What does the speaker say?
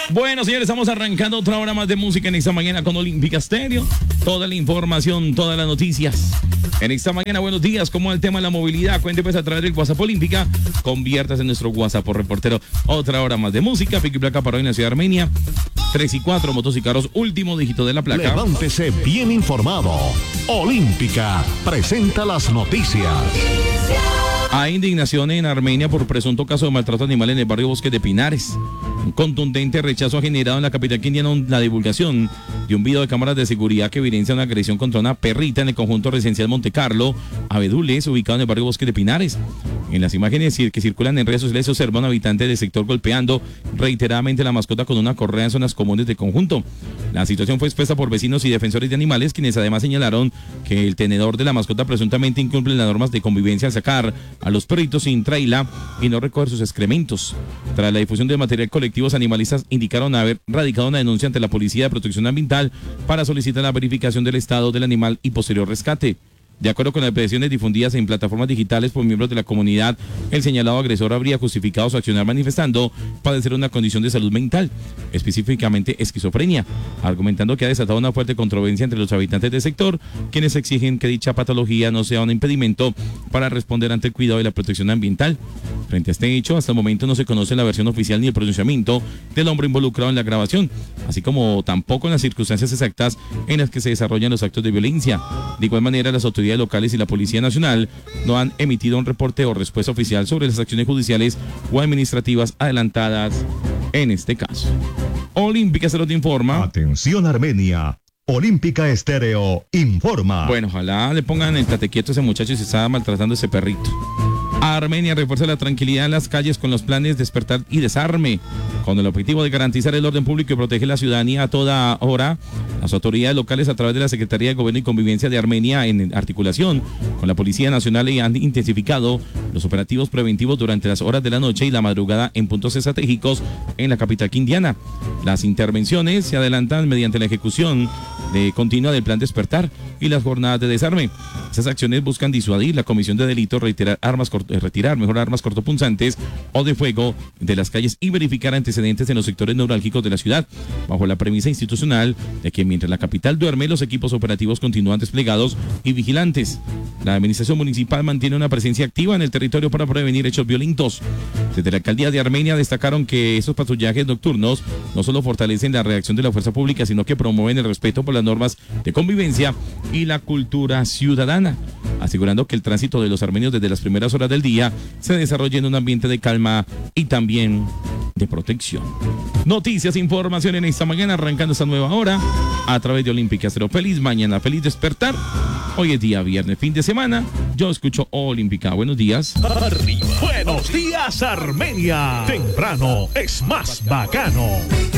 Bueno, señores, estamos arrancando otra hora más de música en esta mañana con Olímpica Estéreo. Toda la información, todas las noticias. En esta mañana, buenos días. ¿Cómo es el tema de la movilidad? Cuente pues a través del WhatsApp Olímpica. Conviértase en nuestro WhatsApp por reportero. Otra hora más de música. Pico y placa para hoy en la ciudad de Armenia. 3 y 4, motos y carros, último dígito de la placa. Levántese bien informado. Olímpica presenta las noticias. Hay indignación en Armenia por presunto caso de maltrato animal en el barrio Bosque de Pinares. Un contundente rechazo ha generado en la capital quindiana la divulgación de un video de cámaras de seguridad que evidencia una agresión contra una perrita en el conjunto residencial Monte Carlo, Abedules, ubicado en el barrio Bosque de Pinares. En las imágenes que circulan en redes sociales se observa a un habitante del sector golpeando reiteradamente a la mascota con una correa en zonas comunes del conjunto. La situación fue expuesta por vecinos y defensores de animales, quienes además señalaron que el tenedor de la mascota presuntamente incumple las normas de convivencia al sacar a los perritos sin traila y no recoger sus excrementos. Tras la difusión del material, colectivos animalistas indicaron haber radicado una denuncia ante la Policía de Protección Ambiental para solicitar la verificación del estado del animal y posterior rescate. De acuerdo con las peticiones difundidas en plataformas digitales por miembros de la comunidad, el señalado agresor habría justificado su accionar manifestando padecer una condición de salud mental, específicamente esquizofrenia, argumentando que ha desatado una fuerte controversia entre los habitantes del sector, quienes exigen que dicha patología no sea un impedimento para responder ante el cuidado y la protección ambiental. Frente a este hecho, hasta el momento no se conoce la versión oficial ni el pronunciamiento del hombre involucrado en la grabación, así como tampoco en las circunstancias exactas en las que se desarrollan los actos de violencia. De igual manera, las autoridades locales y la Policía Nacional no han emitido un reporte o respuesta oficial sobre las acciones judiciales o administrativas adelantadas en este caso. Olímpica Estéreo te informa. Atención Armenia. Olímpica Estéreo informa. Bueno, ojalá le pongan el tate quieto a ese muchacho y se está maltratando a ese perrito. Armenia refuerza la tranquilidad en las calles con los planes Despertar y Desarme. Con el objetivo de garantizar el orden público y proteger la ciudadanía a toda hora, las autoridades locales a través de la Secretaría de Gobierno y Convivencia de Armenia, en articulación con la Policía Nacional, han intensificado los operativos preventivos durante las horas de la noche y la madrugada en puntos estratégicos en la capital quindiana. Las intervenciones se adelantan mediante la ejecución continua del plan Despertar y las jornadas de desarme. Esas acciones buscan disuadir la comisión de delitos, retirar armas cortopunzantes o de fuego de las calles y verificar antecedentes en los sectores neurálgicos de la ciudad, bajo la premisa institucional de que mientras la capital duerme, los equipos operativos continúan desplegados y vigilantes. La administración municipal mantiene una presencia activa en el territorio para prevenir hechos violentos. Desde la alcaldía de Armenia destacaron que esos patrullajes nocturnos no solo fortalecen la reacción de la fuerza pública, sino que promueven el respeto por las normas de convivencia y la cultura ciudadana, asegurando que el tránsito de los armenios desde las primeras horas del día se desarrolla en un ambiente de calma y también de protección. Noticias, información en esta mañana, arrancando esta nueva hora a través de Olímpica Estéreo. Feliz mañana, feliz despertar. Hoy es día viernes, fin de semana. Yo escucho Olímpica. Buenos días. Arriba. Buenos días, Armenia. Temprano es más bacano.